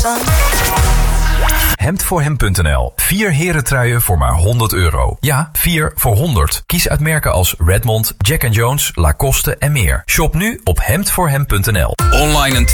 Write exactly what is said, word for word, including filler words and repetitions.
hemd voor hem punt n l. Vier herentruien voor maar honderd euro. Ja, vier voor honderd. Kies uit merken als Redmond, Jack and Jones, Lacoste en meer. Shop nu op hemd voor hem punt n l. Online een